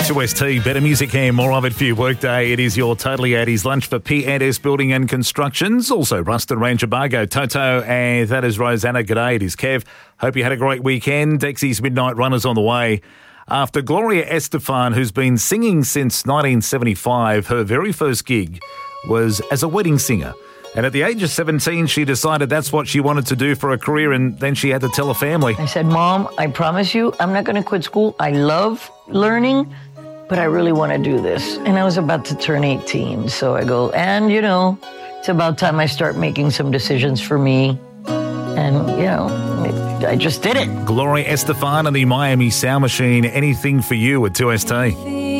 2ST, better music and more of it for your workday. It is your Totally 80s lunch for P&S Building and Constructions. Also, Ruston Ranger Bargo, Toto, and that is Rosanna. G'day, it is Kev. Hope you had a great weekend. Dexy's Midnight Runners on the way. After Gloria Estefan, who's been singing since 1975, her very first gig was as a wedding singer. And at the age of 17, she decided that's what she wanted to do for a career, and then she had to tell her family. I said, Mom, I promise you, I'm not going to quit school. I love learning, but I really want to do this. And I was about to turn 18, so I go, and, it's about time I start making some decisions for me. And, I just did it. Gloria Estefan and the Miami Sound Machine, anything for you at 2ST.